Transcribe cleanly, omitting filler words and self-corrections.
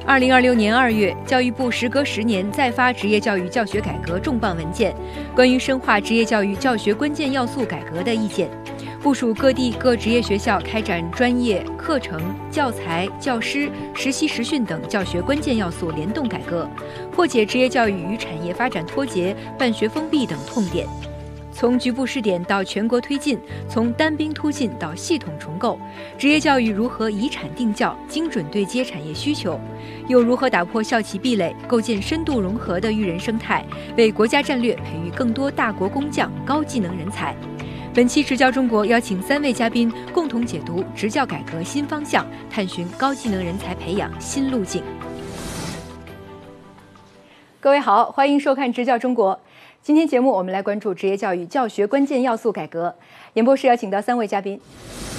2026年2月，教育部时隔10年再发职业教育教学改革重磅文件，关于深化职业教育教学关键要素改革的意见，部署各地各职业学校开展专业课程、教材、教师、实习实训等教学关键要素联动改革，破解职业教育与产业发展脱节、办学封闭等痛点。从局部试点到全国推进，从单兵突进到系统重构，职业教育如何以产定教，精准对接产业需求？又如何打破校企壁垒，构建深度融合的育人生态，为国家战略培育更多大国工匠、高技能人才？本期执教中国邀请3位嘉宾共同解读职教改革新方向，探寻高技能人才培养新路径。各位好，欢迎收看《执教中国》。今天节目我们来关注职业教育教学关键要素改革。演播室邀请到3位嘉宾。